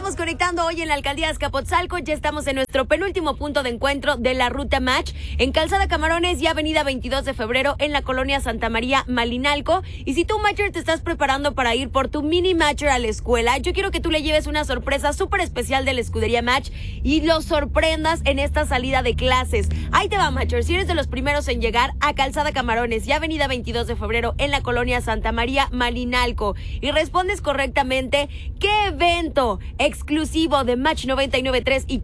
estamos conectando hoy en la alcaldía de Azcapotzalco. Ya estamos en nuestro penúltimo punto de encuentro de la ruta Match en Calzada Camarones y avenida 22 de febrero en la colonia Santa María, Malinalco. Y si tú, Matcher, te estás preparando para ir por tu mini Matcher a la escuela, yo quiero que tú le lleves una sorpresa súper especial de la escudería Match y lo sorprendas en esta salida de clases. Ahí te va, Matcher. Si eres de los primeros en llegar a Calzada Camarones y avenida 22 de febrero en la colonia Santa María, Malinalco, y respondes correctamente qué evento exclusivo de Match 99.3 y